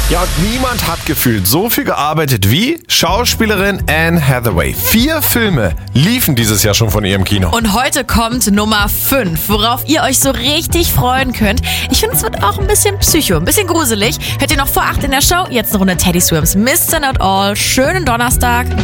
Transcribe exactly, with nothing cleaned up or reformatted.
Ja, und niemand hat gefühlt so viel gearbeitet wie Schauspielerin Anne Hathaway. Vier Filme liefen dieses Jahr schon von ihr im Kino. Und heute kommt Nummer fünf, worauf ihr euch so richtig freuen könnt. Ich finde, es wird auch ein bisschen psycho, ein bisschen gruselig. Hört ihr noch vor acht in der Show? Jetzt eine Runde Teddy Swims Mister Not All. Schönen Donnerstag.